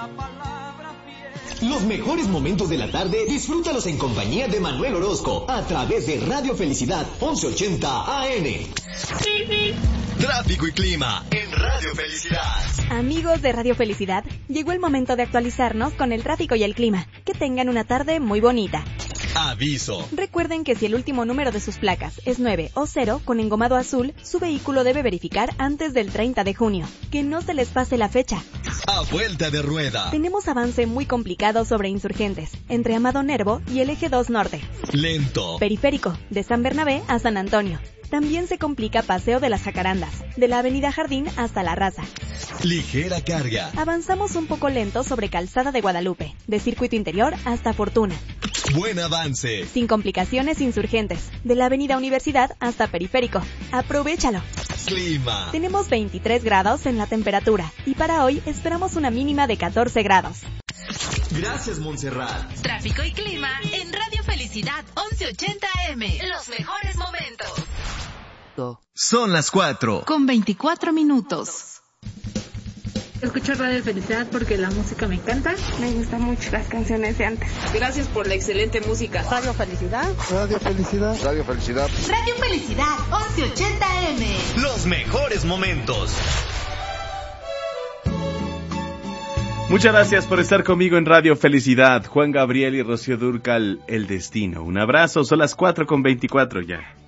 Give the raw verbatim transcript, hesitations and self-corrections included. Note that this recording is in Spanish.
Los mejores momentos de la tarde, disfrútalos en compañía de Manuel Orozco, a través de Radio Felicidad once ochenta A M. Tráfico y clima en Radio Felicidad. Amigos de Radio Felicidad, llegó el momento de actualizarnos con el tráfico y el clima. Que tengan una tarde muy bonita. Aviso. Recuerden que si el último número de sus placas es nueve o cero con engomado azul, su vehículo debe verificar antes del treinta de junio. Que no se les pase la fecha. A vuelta de rueda. Tenemos avance muy complicado sobre Insurgentes, entre Amado Nervo y el Eje dos Norte. Lento. Periférico, de San Bernabé a San Antonio. También se complica Paseo de las Jacarandas, de la Avenida Jardín hasta La Raza. Ligera carga. Avanzamos un poco lento sobre Calzada de Guadalupe, de Circuito Interior hasta Fortuna. Buen avance. Sin complicaciones Insurgentes, de la Avenida Universidad hasta Periférico. ¡Aprovechalo! Clima. Tenemos veintitrés grados en la temperatura y para hoy esperamos una mínima de catorce grados. Gracias, Montserrat. Tráfico y clima en Radio Felicidad once ochenta A M. Los mejores momentos. Son las cuatro. Con veinticuatro minutos. Escucho Radio Felicidad porque la música me encanta. Me gustan mucho las canciones de antes. Gracias por la excelente música. Radio Felicidad. Radio Felicidad. Radio Felicidad. Radio Felicidad once ochenta A M. Los mejores momentos. Muchas gracias por estar conmigo en Radio Felicidad. Juan Gabriel y Rocío Dúrcal, El Destino. Un abrazo, son las cuatro con veinticuatro ya.